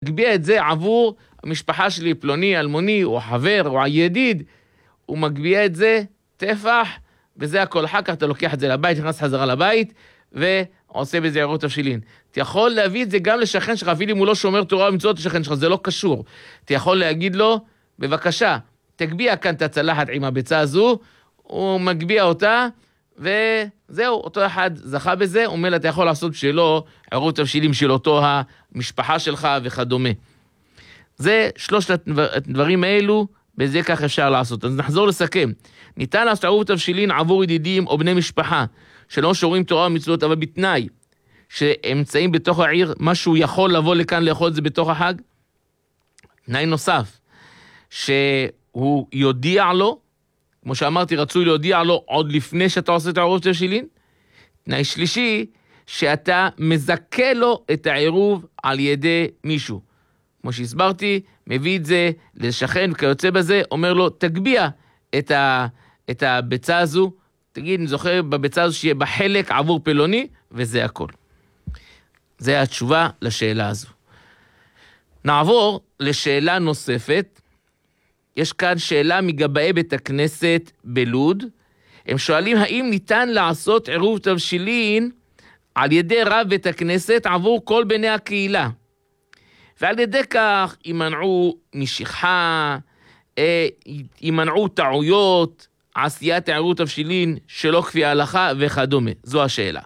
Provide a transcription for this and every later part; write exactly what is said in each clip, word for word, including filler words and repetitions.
מגביע את זה עבור המשפחה שלי, פלוני, אלמוני, או חבר, או הידיד, הוא מגביע את זה טפח, וזה הכל. אחר כך אתה לוקח את זה לבית, נכנס חזרה לבית, ועושה בזה עירוב תבשילין. אתה יכול להביא את זה גם לשכן שלך, אפילו אם הוא לא שומר תורה ומצוות לשכן שלך, זה לא קשור. אתה יכול להגיד לו, בבקשה, תגביע כאן את הצלחת עם הביצה הזו, הוא מגביע אותה, וזהו, אותו אחד זכה בזה, הוא אומר, אתה יכול לעשות בשבילו עירוב תבשילים של אותו המשפחה שלך וכדומה. זה שלושת הדברים האלו, בזה כך אפשר לעשות. אז נחזור לסכם. ניתן לעשות עירוב תבשילין עבור ידידים או בני משפחה, שלא שומרים תורה ומצוות, אבל בתנאי שהם נמצאים בתוך העיר, משהו יכול לבוא לכאן לאכול את זה בתוך החג. תנאי נוסף, שהוא יודיע לו, כמו שאמרתי, רצוי להודיע לו עוד לפני שאתה עושה את העירוב תבשילין. תנאי שלישי, שאתה מזכה לו את העירוב על ידי מישהו. כמו שהסברתי, מביא את זה לשכן וכיוצא בזה, אומר לו, תגביע את, ה, את הביצה הזו, תגיד, אני זוכר בביצה הזו שיהיה בחלק עבור פלוני, וזה הכל. זה התשובה לשאלה הזו. נעבור לשאלה נוספת. יש כאן שאלה מגבאי בית הכנסת בלוד. הם שואלים, האם ניתן לעשות עירוב תבשילין על ידי רב בית הכנסת עבור כל בני הקהילה? ועל ידי כך ימנעו משכחה, ימנעו טעויות, עשיית עירוב תבשילין שלא כפי ההלכה וכדומה. זו השאלה.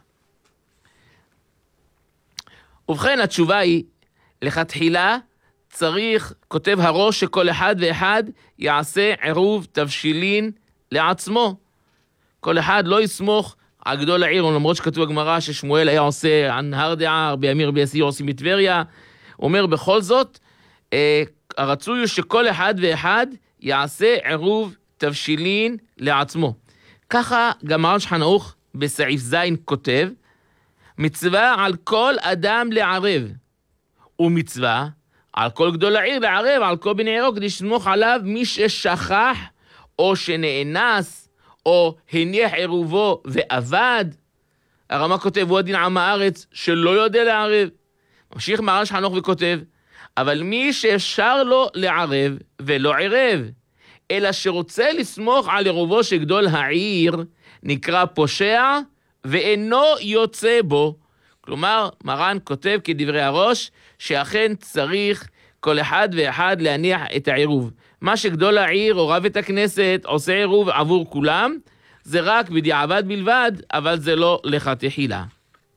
ובכן, התשובה היא, לכתחילה צריך, כותב הראש, שכל אחד ואחד יעשה עירוב תבשילין לעצמו. כל אחד לא יסמוך על גדול העיר, למרות שכתוב הגמרא ששמואל היה עושה על נהר דעה, רבי אמיר רבי יסי עושים בטבריה. הוא אומר בכל זאת, אה, הרצוי הוא שכל אחד ואחד יעשה עירוב תבשילין לעצמו. ככה גם מרן שולחן ערוך בסעיף זין כותב, מצווה על כל אדם לערב, ומצווה על כל גדול העיר לערב, על כל בני עירו, כדי שסמוך עליו מי ששכח, או שנאנס, או הניח עירובו ועבד. הרמ"א כותב, הוא הדין עם הארץ שלא יודע לערב. ממשיך מרן שולחן ערוך וכותב, אבל מי שאפשר לו לערב ולא ערב, אלא שרוצה לסמוך על עירובו של גדול העיר, נקרא פושע ואינו יוצא בו. כלומר, מרן כותב כדברי הראש, שאכן צריך כל אחד ואחד להניח את העירוב. מה שגדול העיר או רב את הכנסת עושה עירוב עבור כולם, זה רק בדיעבד בלבד, אבל זה לא לכתחילה.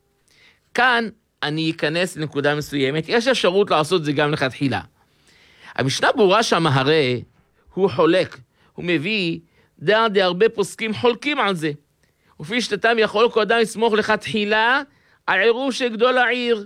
כאן אני אכנס לנקודה מסוימת, יש אפשרות לעשות זה גם לכתחילה. המשנה ברורה שם הרי, הוא חולק, הוא מביא דעה די הרבה פוסקים חולקים על זה. ופי שתתם יכול כל אדם לסמוך לכתחילה על עירוב של גדול העיר.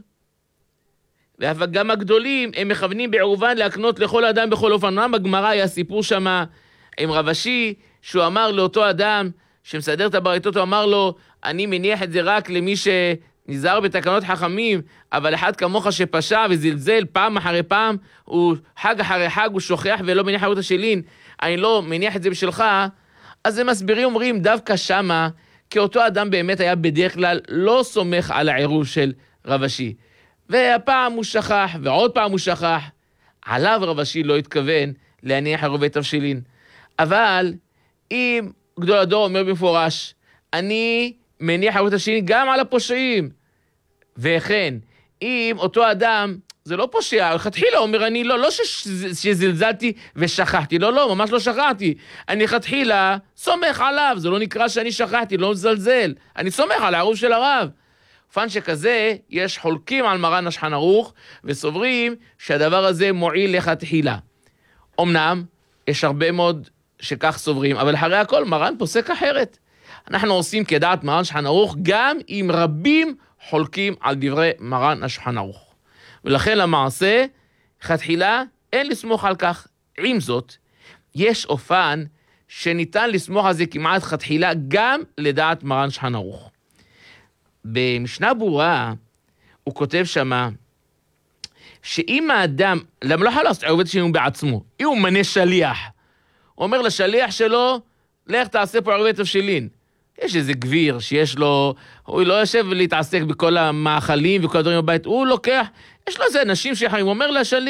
וגם הגדולים הם מכוונים בעירובן להקנות לכל אדם בכל אופן. רם בגמרא היה סיפור שם עם רב אשי, שהוא אמר לאותו אדם שמסדר את הבריתות, הוא אמר לו, אני מניח את זה רק למי שנזהר בתקנות חכמים, אבל אחד כמוך שפשע וזלזל פעם אחרי פעם, הוא חג אחרי חג, הוא שוכח ולא מניח עירוב תבשילין, אני לא מניח את זה בשבילך. אז הם מסבירים, אומרים, דווקא שמה, כי אותו אדם באמת היה בדרך כלל לא סומך על העירוב של רב אשי. והפעם הוא שכח, ועוד פעם הוא שכח. עליו רב אשי לא התכוון להניח עירובי תבשילין. אבל אם גדול הדור אומר במפורש, אני מניח עירובי תבשילין גם על הפושעים. וכן, אם אותו אדם, זה לא פושע, לכתחילה אומר, אני לא, לא שזלזלתי ושכחתי, לא, לא, ממש לא שכחתי. אני לכתחילה סומך עליו, זה לא נקרא שאני שכחתי, לא מזלזל. אני סומך על העירוב של הרב. אופן שכזה, יש חולקים על מרן שולחן ערוך, וסוברים שהדבר הזה מועיל לכתחילה. אמנם, יש הרבה מאוד שכך סוברים, אבל אחרי הכל מרן פוסק אחרת. אנחנו עושים כדעת מרן שולחן ערוך, גם אם רבים חולקים על דברי מרן שולחן ערוך. ולכן למעשה, לכתחילה אין לסמוך על כך. עם זאת, יש אופן שניתן לסמוך על זה כמעט לכתחילה, גם לדעת מרן שולחן ערוך. במשנה ברורה, הוא כותב שמה, שאם האדם, למה לא יכול לעשות עירוב תבשילין בעצמו, אם הוא מנה שליח, הוא אומר לשליח שלו, לך תעשה פה עירוב תבשילין. יש איזה גביר שיש לו, הוא לא יושב להתעסק בכל המאכלים וכל הדברים בבית, הוא לוקח, יש לו איזה אנשים שיחיים, הוא אומר לשליח,